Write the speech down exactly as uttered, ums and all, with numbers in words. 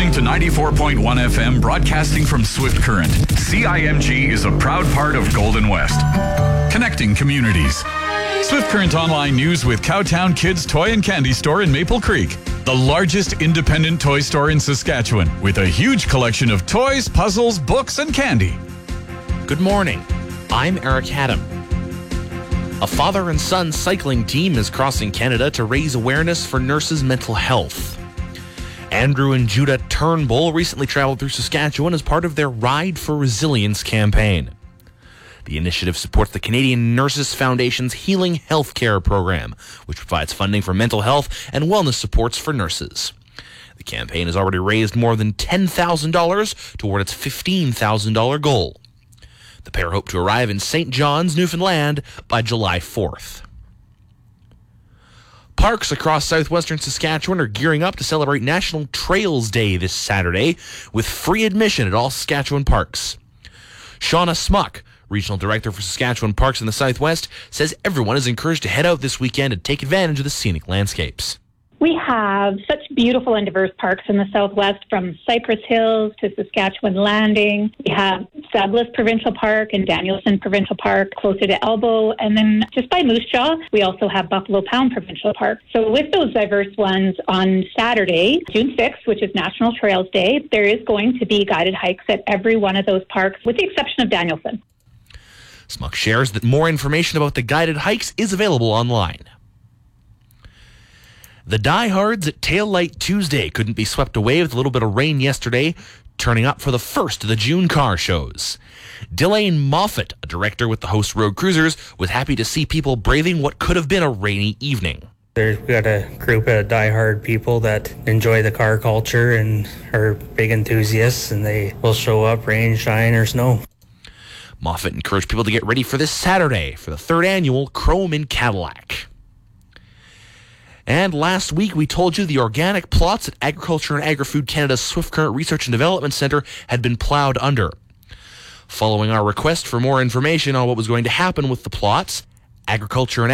listening to ninety-four point one F M, broadcasting from Swift Current. C I M G is a proud part of Golden West, connecting communities. Swift Current Online News with Cowtown Kids Toy and Candy Store in Maple Creek, the largest independent toy store in Saskatchewan, with a huge collection of toys, puzzles, books, and candy. Good morning. I'm Eric Haddam. A father and son cycling team is crossing Canada to raise awareness for nurses' mental health. Andrew and Judah Turnbull recently traveled through Saskatchewan as part of their Ride for Resilience campaign. The initiative supports the Canadian Nurses Foundation's Healing Healthcare program, which provides funding for mental health and wellness supports for nurses. The campaign has already raised more than ten thousand dollars toward its fifteen thousand dollars goal. The pair hope to arrive in Saint John's, Newfoundland by July fourth. Parks across southwestern Saskatchewan are gearing up to celebrate National Trails Day this Saturday with free admission at all Saskatchewan parks. Shauna Smuck, Regional Director for Saskatchewan Parks in the Southwest, says everyone is encouraged to head out this weekend and take advantage of the scenic landscapes. We have such beautiful and diverse parks in the Southwest, from Cypress Hills to Saskatchewan Landing. We have Douglas Provincial Park and Danielson Provincial Park closer to Elbow. And then just by Moose Jaw, we also have Buffalo Pound Provincial Park. So with those diverse ones, on Saturday, June sixth, which is National Trails Day, there is going to be guided hikes at every one of those parks, with the exception of Danielson. Smuck shares that more information about the guided hikes is available online. The diehards at Tail Light Tuesday couldn't be swept away with a little bit of rain yesterday, turning up for the first of the June car shows. Delane Moffat, a director with the Host Road Cruisers, was happy to see people braving what could have been a rainy evening. We've got a group of diehard people that enjoy the car culture and are big enthusiasts, and they will show up rain, shine, or snow. Moffat encouraged people to get ready for this Saturday for the third annual Chrome in Cadillac. And last week, we told you the organic plots at Agriculture and Agri-Food Canada's Swift Current Research and Development Centre had been ploughed under. Following our request for more information on what was going to happen with the plots, Agriculture and